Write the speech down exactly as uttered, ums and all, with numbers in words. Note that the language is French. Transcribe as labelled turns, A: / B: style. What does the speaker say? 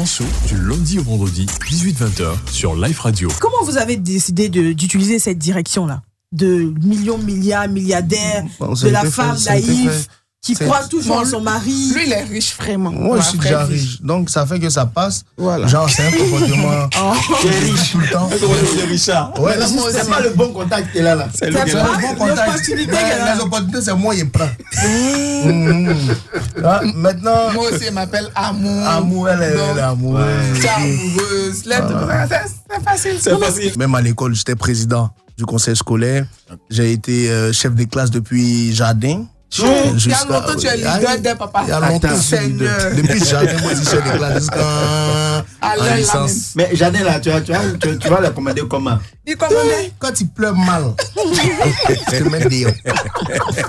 A: Show du lundi au vendredi, dix-huit vingt heures sur Life Radio.
B: Comment vous avez décidé de, d'utiliser cette direction-là? De millions, milliards, milliardaires, bon, de la femme naïve qui c'est... croit toujours en son mari.
C: Lui, il est riche vraiment.
D: Moi, je suis déjà riche. riche. Donc, ça fait que ça passe. Voilà. Genre, c'est un comportement.
E: Oh. Tu es riche tout le temps.
D: C'est Richard. Ouais,
E: c'est, c'est, c'est pas le bon contact qui est là. là.
D: C'est, c'est, c'est le bon contact. L'opportunité ouais, les opportunités, c'est moi, il prend. mmh. ah, maintenant.
C: Moi aussi, il m'appelle Amour.
D: Amour, elle est, elle est amour.
C: Tu es amoureuse. Ah. C'est, c'est facile.
D: C'est facile. Même à l'école, j'étais président du conseil scolaire. J'ai été euh, chef de classe depuis jardin.
C: Oh, il y a longtemps tu es leader des papas.
D: Il y a longtemps Seigneur. Depuis jardin, moi je suis chef de classe jusqu'à
E: la licence. Mais jardin là, tu, tu, tu, tu vas le commander comment?
C: Il commandait
D: quand il pleut mal. Je te mets dehors.